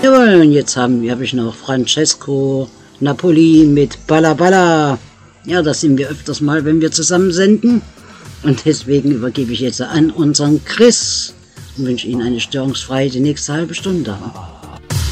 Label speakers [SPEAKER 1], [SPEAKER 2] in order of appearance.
[SPEAKER 1] Jawohl, und jetzt habe ich noch Francesco Napoli mit Balla Balla. Ja, das sind wir öfters mal, wenn wir zusammen senden. Und deswegen übergebe ich jetzt an unseren Chris und wünsche Ihnen eine störungsfreie die nächste halbe Stunde.